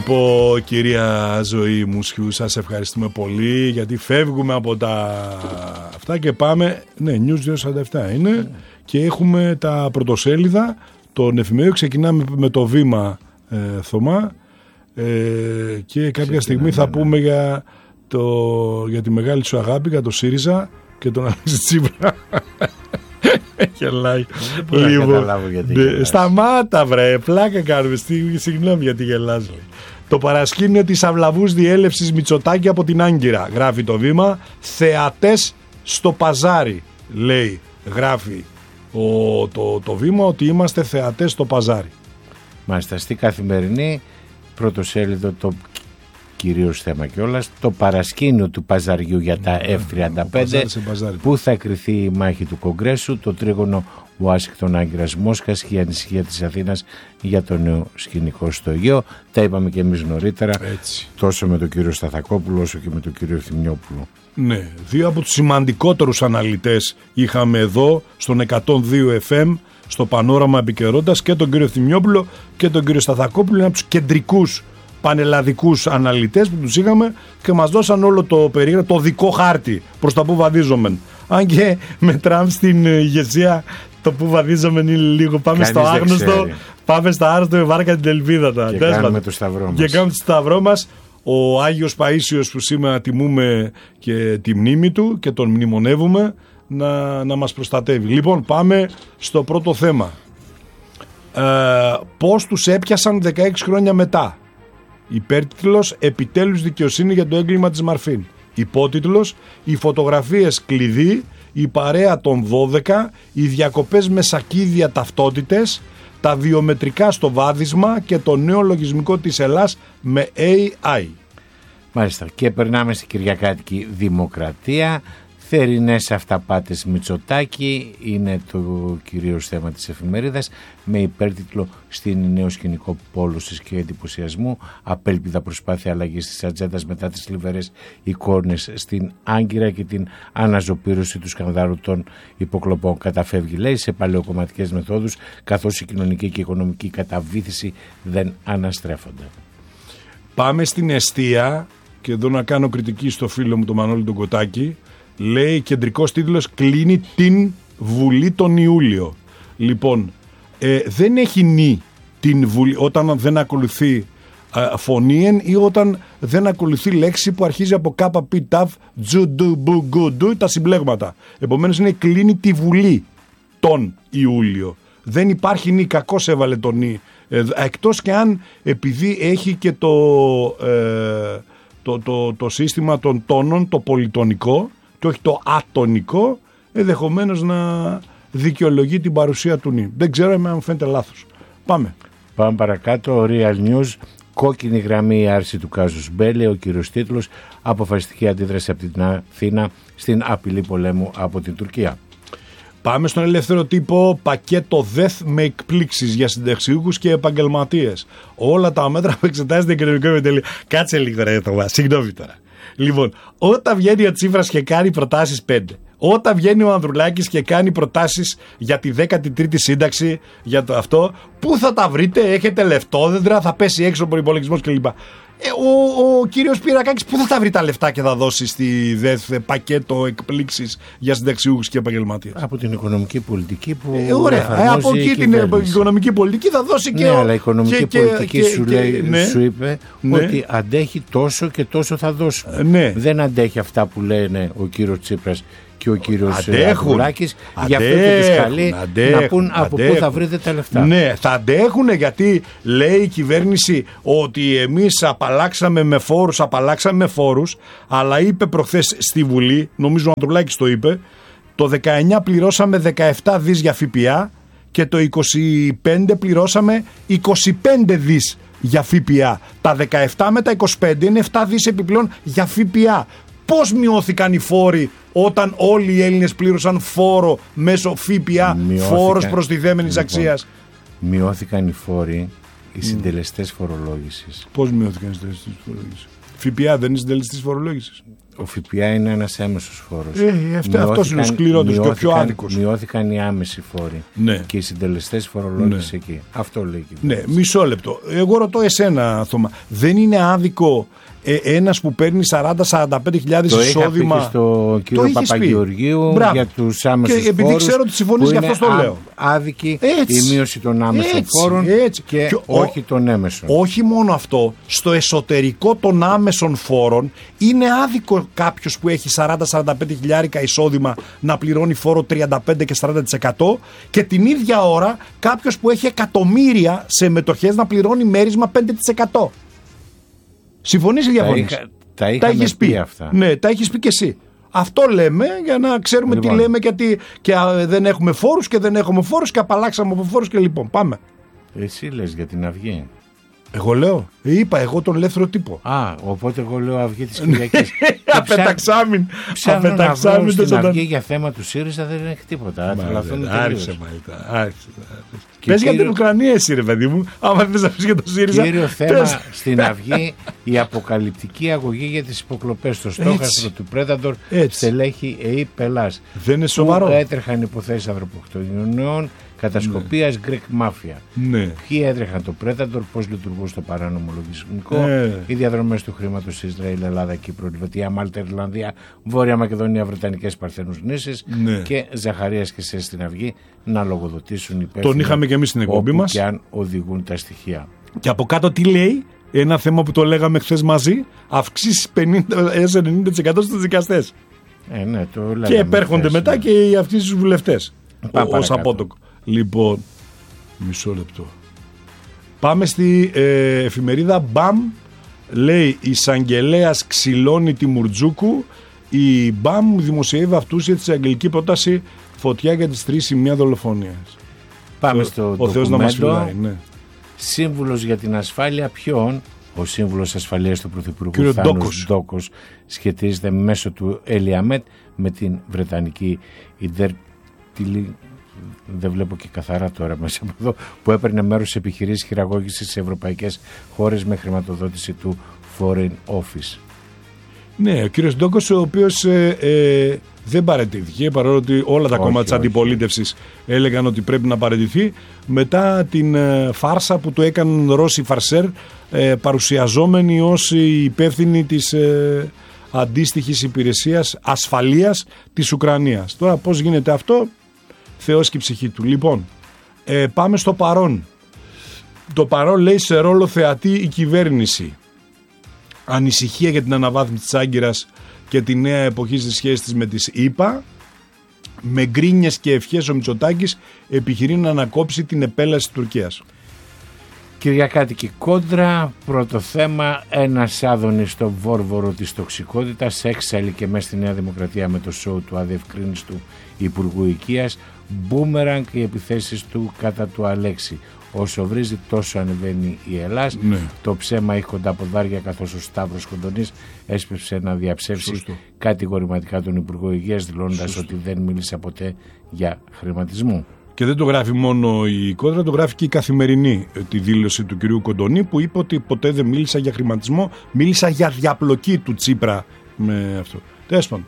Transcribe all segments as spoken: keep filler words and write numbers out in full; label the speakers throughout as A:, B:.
A: πω, κυρία Ζωή Μουσιού, σας ευχαριστούμε πολύ, γιατί φεύγουμε από τα αυτά και πάμε. Ναι, News διακόσια σαράντα επτά είναι mm. και έχουμε τα πρωτοσέλιδα των εφημερίδων. Ξεκινάμε με το Βήμα, ε, Θωμά, ε, και κάποια στιγμή θα πούμε για, το, για τη μεγάλη σου αγάπη, για το ΣΥΡΙΖΑ και τον Αλέξη Τσίπρα. Γελάει.
B: Δεν μπορώ να καταλάβω γιατί γελάς.
A: Σταμάτα βρε, πλάκα κάνουμε. Συγγνώμη γιατί γελάς. Το παρασκήνιο της αυλαβούς διέλευσης Μητσοτάκη από την Άγκυρα, γράφει το Βήμα. Θεατές στο παζάρι, λέει, γράφει ο, το, το Βήμα, ότι είμαστε θεατές στο παζάρι.
B: Μάλιστα, στη Καθημερινή πρωτοσέλιδο το κυρίως θέμα κιόλας, το παρασκήνιο του παζαριού για τα εφ τριάντα πέντε, που θα κριθεί η μάχη του Κογκρέσου, το τρίγωνο Ουάσιγκτον Άγκυρας Μόσχας και η ανησυχία της Αθήνας για το νέο σκηνικό στο Αιγαίο. Τα είπαμε και εμείς νωρίτερα, έτσι, τόσο με τον κύριο Σταθακόπουλο όσο και με τον κύριο Ευθυμιόπουλο.
A: Ναι, δύο από τους σημαντικότερους αναλυτές είχαμε εδώ στον εκατόν δύο εφ εμ, στο Πανόραμα Επικαιρότητας, και τον κύριο Ευθυμιόπουλο και τον κύριο Σταθακόπουλο, είναι από τους κεντρικούς πανελλαδικούς αναλυτές που τους είχαμε και μας δώσαν όλο το περίεργο, το δικό χάρτη προς τα που βαδίζομεν. Αν και με Τραμπ στην ηγεσία, το που βαδίζομεν είναι λίγο. Πάμε Κάνεις στο άγνωστο, πάμε στα άρρωστο με βάρκα την ελπίδα.
B: Και κάνουμε το σταυρό μας.
A: Και κάνουμε το σταυρό μας. Ο Άγιος Παΐσιος που σήμερα τιμούμε και τη μνήμη του και τον μνημονεύουμε, να, να μας προστατεύει. Λοιπόν, πάμε στο πρώτο θέμα. Ε, πώς τους έπιασαν δεκαέξι χρόνια μετά. Υπέρτιτλος «Επιτέλους δικαιοσύνη για το έγκλημα της Μαρφίν». Υπότιτλος «Οι φωτογραφίες κλειδί, η παρέα των δώδεκα, οι διακοπές με σακίδια ταυτότητες, τα βιομετρικά στο βάδισμα και το νέο λογισμικό της Ελλάς με έι άι».
B: Μάλιστα, και περνάμε στην κυριακάτικη Δημοκρατία. Θερινές αυταπάτες Μητσοτάκη είναι το κυρίως θέμα της εφημερίδας, με υπέρτιτλο «Στην νέο σκηνικό πόλωσης και εντυπωσιασμού, απέλπιδα προσπάθεια αλλαγής της ατζέντας μετά τις λιβερές εικόνες στην Άγκυρα και την αναζωπήρωση του σκανδάλου των υποκλοπών». Καταφεύγει, λέει, σε παλαιοκομματικές μεθόδους, καθώς η κοινωνική και η οικονομική καταβήθηση δεν αναστρέφονται.
A: Πάμε στην εστία, και εδώ να κάνω κριτική στο φίλο μου τον Μανώλη τον Κοτάκη. Λέει κεντρικός τίτλος «Κλείνει την Βουλή τον Ιούλιο». Λοιπόν, ε, δεν έχει νη την Βουλή όταν δεν ακολουθεί ε, φωνήεν ή όταν δεν ακολουθεί λέξη που αρχίζει από κάπα πι ταφ τζου ντου μπου γκου ντου, τα συμπλέγματα. Επομένως είναι «Κλείνει τη Βουλή τον Ιούλιο». Δεν υπάρχει νη, κακώς έβαλε το νη. Ε, εκτός και αν επειδή έχει και το, ε, το, το, το σύστημα των τόνων, το πολυτονικό, και όχι το ατονικό, ενδεχομένως να δικαιολογεί την παρουσία του νη. Δεν ξέρω αν μου φαίνεται λάθος. Πάμε.
B: Πάμε παρακάτω. Real News. Κόκκινη γραμμή, η άρση του κάζους Μπέλε. Ο κύριος τίτλος. Αποφασιστική αντίδραση από την Αθήνα στην απειλή πολέμου από την Τουρκία.
A: Πάμε στον ελεύθερο τύπο. Πακέτο ΔΕΘ με εκπλήξεις για συνταξιούχους και επαγγελματίες. Όλα τα μέτρα που εξετάζεται οικονομικό επιτελείο. Κάτσε λίγο ρε Θωμά, συγγνώμη τώρα. Λοιπόν, όταν βγαίνει ο Τσίπρας και κάνει προτάσεις πέντε, όταν βγαίνει ο Ανδρουλάκης και κάνει προτάσεις για τη δέκατη τρίτη σύνταξη, για το αυτό, πού θα τα βρείτε, έχετε λεφτόδεντρα, θα πέσει έξω ο προϋπολογισμός κλπ. Ε, ο, ο κύριος Πυρακάκης πού θα τα βρει τα λεφτά και θα δώσει στη ΔΕΘ πακέτο εκπλήξεις για συνταξιούχους και επαγγελματίες?
B: Από την οικονομική πολιτική που
A: ε, ωραία, ε, από εκεί την οικονομική πολιτική θα δώσει και...
B: Ναι,
A: ο,
B: αλλά η οικονομική
A: και,
B: πολιτική
A: και,
B: σου,
A: και,
B: λέει,
A: ναι,
B: σου είπε ναι, ότι αντέχει τόσο και τόσο θα δώσουμε.
A: Ναι.
B: Δεν αντέχει αυτά που λένε ο κύριος Τσίπρας και ο κύριος Ανδρουλάκης, γι' αυτό και τους καλεί να πούν από πού θα βρείτε τα λεφτά.
A: Ναι, θα αντέχουν, γιατί λέει η κυβέρνηση ότι εμείς απαλλάξαμε με φόρους, απαλλάξαμε με φόρους, αλλά είπε προχθές στη Βουλή, νομίζω ο Ανδρουλάκης το είπε, το δεκαεννιά πληρώσαμε δεκαεπτά δις για ΦΠΑ και το είκοσι πέντε πληρώσαμε είκοσι πέντε δις για ΦΠΑ. Τα δεκαεπτά με τα είκοσι πέντε είναι επτά δις επιπλέον για ΦΠΑ. Πώς μειώθηκαν οι φόροι όταν όλοι οι Έλληνες πλήρωσαν φόρο μέσω ΦΠΑ, φόρος προστιθέμενης λοιπόν, αξίας?
B: Μειώθηκαν οι φόροι, οι συντελεστές φορολόγησης.
A: Πώς μειώθηκαν οι συντελεστές φορολόγησης? ΦΠΑ δεν είναι συντελεστής φορολόγησης?
B: Ο ΦΠΑ είναι ένας έμεσος φόρος.
A: Ε, αυτός είναι ο σκληρότερος και ο πιο άδικος.
B: Μειώθηκαν οι άμεσοι φόροι,
A: ναι,
B: και οι συντελεστές φορολόγησης, ναι, εκεί. Αυτό λέει και.
A: Ναι, μισό λεπτό. Εγώ ρωτώ εσένα, Θωμά. Δεν είναι άδικο ε, ένας που παίρνει σαράντα με σαράντα πέντε χιλιάδες εισόδημα?
B: Το είχα πει στο κύριο Παπαγεωργίου για τους άμεσους φόρους. Και επειδή
A: ξέρω ότι συμφωνείς, γι' αυτό το λέω.
B: Άδικη
A: έτσι,
B: η μείωση των άμεσων
A: έτσι,
B: φόρων
A: έτσι.
B: και, και όχι ο, των έμεσων.
A: Όχι μόνο αυτό. Στο εσωτερικό των άμεσων φόρων είναι άδικο κάποιος που έχει σαράντα με σαράντα πέντε χιλιάρικα εισόδημα να πληρώνει φόρο τριάντα πέντε και σαράντα τοις εκατό και την ίδια ώρα κάποιος που έχει εκατομμύρια σε μετοχές να πληρώνει μέρισμα πέντε τοις εκατό. Συμφωνείς ή διαφωνείς?
B: Τα, είχα, τα είχαμε τα πει, πει αυτά.
A: Ναι, τα έχεις πει και εσύ. Αυτό λέμε για να ξέρουμε λοιπόν τι λέμε, γιατί και α, δεν έχουμε φόρους και δεν έχουμε φόρους και απαλλάξαμε από φόρους και λοιπόν πάμε.
B: Εσύ λες για την Αυγή.
A: Εγώ λέω, είπα εγώ τον ελεύθερο τύπο.
B: Α, οπότε εγώ λέω Αυγή της Κυριακής.
A: Απεταξάμιν.
B: Απεταξάμιν στην Αυγή για θέμα του ΣΥΡΙΖΑ δεν έχει τίποτα.
A: Άρχισε μάλιστα. Πες για την Ουκρανία εσύ ρε παιδί μου, άμα θες να πεις για το ΣΥΡΙΖΑ.
B: Κύριο θέμα στην Αυγή, η αποκαλυπτική αγωγή για τις υποκλοπές στο στόχαστρο του Πρέταντορ, στελέχη ΕΕ Πελάς.
A: Δεν είναι σοβαρό.
B: Που έτρεχαν υποθέσεις ανθρωποκτονιών, κατασκοπίας, ναι, Greek Mafia.
A: Ναι.
B: Ποιοι έτρεχαν το Predator, πώς λειτουργούσε το παράνομο λογισμικό, ναι, οι διαδρομές του χρήματος Ισραήλ, Ελλάδα, Κύπρο, Ελβετία, Μάλτα, Ιρλανδία, Βόρεια Μακεδονία, Βρετανικές Παρθένους νήσες, ναι, και Ζαχαρίας και σε στην Αυγή να λογοδοτήσουν υπεύθυνοι.
A: Τον είχαμε και εμείς στην εκπομπή μας.
B: Και αν οδηγούν τα στοιχεία.
A: Και από κάτω τι λέει, ένα θέμα που το λέγαμε χθες μαζί, αυξήσεις πενήντα έως ενενήντα τοις εκατό στους δικαστές.
B: Ε, ναι, το
A: και επέρχονται χθες, μετά, ναι, και οι αυτοί στους βουλευτές. Ως απότοκο. Λοιπόν, μισό λεπτό. Πάμε στη ε, εφημερίδα Μπαμ. Λέει εισαγγελέας ξυλώνει τη Μουρτζούκου. Η Μπαμ δημοσιεύει αυτούσια της αγγελική πρόταση φωτιά για τις τρεις σημεία δολοφονίας.
B: Πάμε στο
A: ο Θεός να μας φυλάει, ναι.
B: Σύμβουλος για την ασφάλεια ποιον? Ο σύμβουλος ασφαλείας του Πρωθυπουργού Θάνος Ντόκος σχετίζεται μέσω του Ελιαμέτ με την Βρετανική Ιντερτιλή. Δεν βλέπω και καθαρά τώρα μέσα από εδώ, που έπαιρνε μέρος σε επιχειρήσεις χειραγώγησης σε ευρωπαϊκές χώρες με χρηματοδότηση του Foreign Office.
A: Ναι, ο κύριος Ντόκος, ο οποίος ε, ε, δεν παραιτήθηκε, παρόλο ότι όλα τα κόμματα της αντιπολίτευσης έλεγαν ότι πρέπει να παραιτηθεί, μετά την ε, φάρσα που του έκαναν Ρώσοι φαρσέρ, ε, παρουσιαζόμενοι ως υπεύθυνοι της ε, αντίστοιχης υπηρεσίας ασφαλείας της Ουκρανίας. Τώρα πώς γίνεται αυτό? Θεός και η ψυχή του. Λοιπόν, ε, πάμε στο παρόν. Το παρόν λέει σε ρόλο θεατή η κυβέρνηση. Ανησυχία για την αναβάθμιση της Άγκυρας και τη νέα εποχή στις σχέσεις της με τις ΗΠΑ. Με γκρίνιες και ευχές ο Μητσοτάκης επιχειρεί να ανακόψει την επέλαση της Τουρκίας.
B: Κυριακάτικη κόντρα, πρώτο θέμα, ένας άδωνης στο βόρβορο της τοξικότητας έξαλλη και μέσα στη Νέα Δημοκρατία με το σοου του αδιευκρίνηστου Υπουργού Οικείας, μπούμεραγκ οι επιθέσεις του κατά του Αλέξη. Όσο βρίζει τόσο ανεβαίνει η Ελλάς. Ναι. Το ψέμα έχει κοντά ποδάρια, καθώς ο Σταύρος Κοντονής έσπευσε να διαψεύσει Σωστό. κατηγορηματικά τον Υπουργό Υγείας, δηλώνοντας ότι δεν μίλησε ποτέ για χρηματισμό. Και
A: δεν το γράφει μόνο η Κόντρα, το γράφει και η Καθημερινή, τη δήλωση του κυρίου Κοντονή, που είπε ότι ποτέ δεν μίλησα για χρηματισμό, μίλησα για διαπλοκή του Τσίπρα με αυτό. Τέλος πάντων.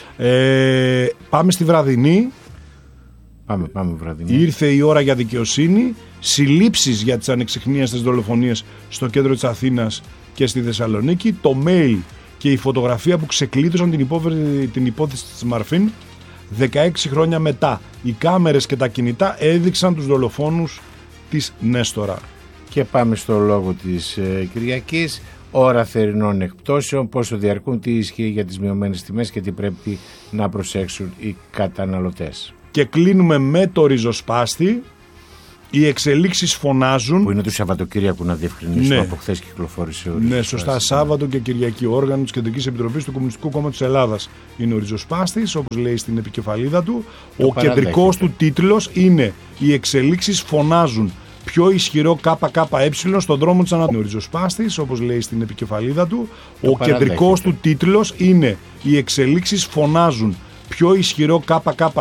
A: Ε, πάμε στη βραδινή.
B: Πάμε, πάμε βραδινή.
A: Ήρθε η ώρα για δικαιοσύνη. Συλλήψεις για τις ανεξιχνίαστες δολοφονίες στο κέντρο της Αθήνας και στη Θεσσαλονίκη. Το mail και η φωτογραφία που ξεκλείδωσαν την υπόθεση, την υπόθεση της Μαρφίν δεκαέξι χρόνια μετά. Οι κάμερες και τα κινητά έδειξαν τους δολοφόνους της Νέστορα.
B: Και πάμε στο λόγο της ε, Κυριακής. Ώρα θερινών εκπτώσεων, πόσο διαρκούν, τι ισχύει για τις μειωμένες τιμές και τι πρέπει να προσέξουν οι καταναλωτές.
A: Και κλείνουμε με το ριζοσπάστη. Οι εξελίξεις φωνάζουν.
B: Που είναι του Σαββατοκύριακου, να διευκρινίσουμε, ναι. Από χθες κυκλοφόρησε ο ριζοσπάστης. Ναι,
A: σωστά. Σάββατο και Κυριακή, όργανο της Κεντρικής Επιτροπής του Κομμουνιστικού Κόμματος της Ελλάδας είναι ο ριζοσπάστης, όπως λέει στην επικεφαλίδα του. Το ο κεντρικός του τίτλος είναι «Οι εξελίξεις φωνάζουν». Πιο ισχυρό ΚΚΕ στον δρόμο της ανατολής. Ο ριζοσπάστης, όπως λέει στην επικεφαλίδα του. Το ο κεντρικός του τίτλος είναι «Οι εξελίξεις φωνάζουν». Πιο ισχυρό ΚΚΕ